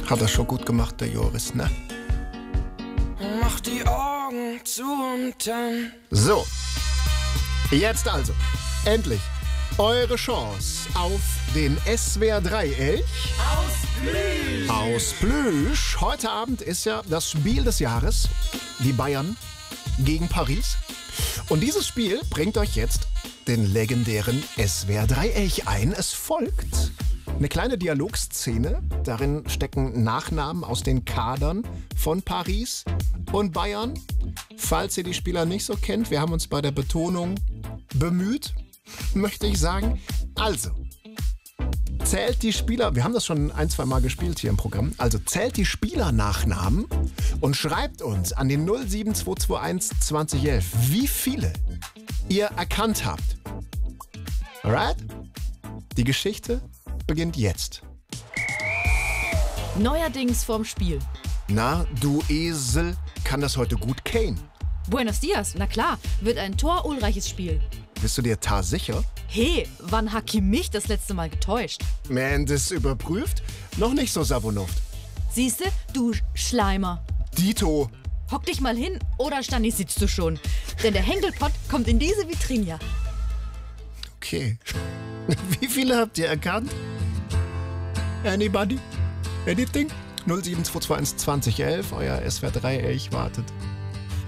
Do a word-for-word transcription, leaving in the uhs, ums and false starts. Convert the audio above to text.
Hat er schon gut gemacht, der Joris, ne? Mach die Augen zu und dann. So, jetzt also, endlich eure Chance auf den S W R drei Elch. Aus Plüsch! Aus Plüsch. Heute Abend ist ja das Spiel des Jahres, die Bayern gegen Paris. Und dieses Spiel bringt euch jetzt den legendären S W R drei Elch ein. Es folgt eine kleine Dialogszene. Darin stecken Nachnamen aus den Kadern von Paris und Bayern. Falls ihr die Spieler nicht so kennt, wir haben uns bei der Betonung bemüht, möchte ich sagen. Also, zählt die Spieler, wir haben das schon ein, zwei Mal gespielt hier im Programm, also zählt die Spielernachnamen und schreibt uns an den null sieben zwei zwei eins zwanzig elf, wie viele ihr erkannt habt. Alright? Die Geschichte beginnt jetzt. Neuerdings vorm Spiel. Na, du Esel, kann das heute gut Kane? Buenos dias, na klar, wird ein torulreiches Spiel. Bist du dir tar sicher? Hey, wann Hakim mich das letzte Mal getäuscht? Man, das überprüft? Noch nicht so Sabonuft. Siehste, du Schleimer. Dito. Hock dich mal hin oder Stani sitzt du schon. Denn der Henkelpott kommt in diese Vitrine ja. Okay. Wie viele habt ihr erkannt? Anybody? Anything? null sieben zwei zwei eins zwanzig elf, euer S W R drei Elch wartet.